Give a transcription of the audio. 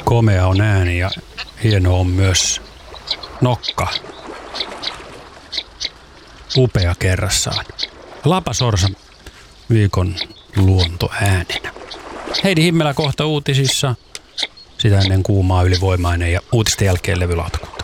Komea on ääni ja hieno on myös nokka. Upea kerrassaan. Lapasorsa viikon luontoääninä. Heidi Himmelä kohta uutisissa. Sitä ennen Kuumaa ylivoimainen ja uutisten jälkeen levylaatikko.